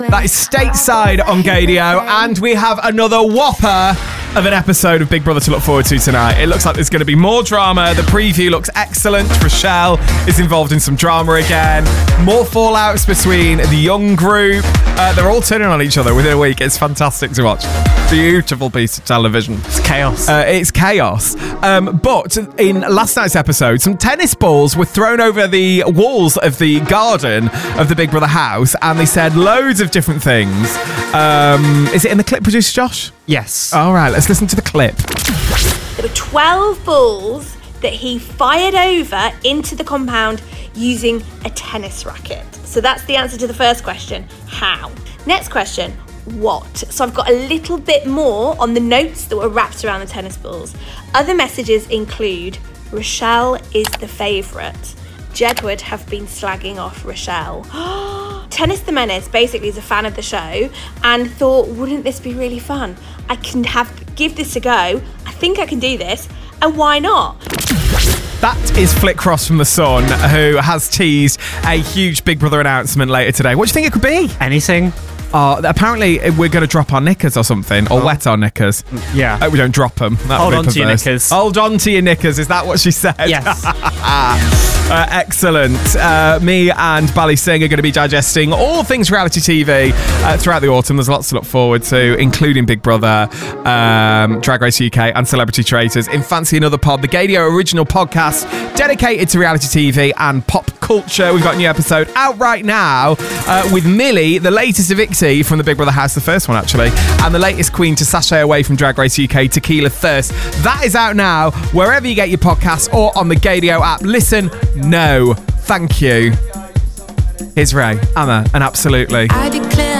That is Stateside on Gadio, and we have another whopper of an episode of Big Brother to look forward to tonight. It looks like there's going to be more drama. The preview looks excellent. Rochelle is involved in some drama again. More fallouts between the young group. They're all turning on each other within a week. It's fantastic to watch. Beautiful piece of television. It's chaos. It's chaos. But in last night's episode, some tennis balls were thrown over the walls of the garden of the Big Brother house, and they said loads of different things. Is it in the clip, producer Josh? Yes. All right, let's listen to the clip. There were 12 balls that he fired over into the compound using a tennis racket. So that's the answer to the first question. How? Next question. What? So I've got a little bit more on the notes that were wrapped around the tennis balls. Other messages include Rochelle is the favourite. Jedward have been slagging off Rochelle. Tennis the Menace basically is a fan of the show and thought, wouldn't this be really fun? I can give this a go. I think I can do this. And why not? That is Flick Ross from The Sun, who has teased a huge Big Brother announcement later today. What do you think it could be? Anything? Apparently we're going to drop our knickers or something, or wet our knickers. Yeah. We don't drop them. Hold on to your knickers. Hold on to your knickers. Is that what she said? Yes. Excellent. Me and Bally Singh are going to be digesting all things reality TV throughout the autumn. There's lots to look forward to, including Big Brother, Drag Race UK, and Celebrity Traitors. In Fancy Another Pod, the Gadio original podcast dedicated to reality TV and pop culture. We've got a new episode out right now with Millie, the latest Evictee from the Big Brother house, the first one actually, and the latest queen to sashay away from Drag Race UK, Tequila Thirst. That is out now wherever you get your podcasts or on the Gadio app. Listen, no, thank you. Here's Ray, Anna, and Absolutely. I declare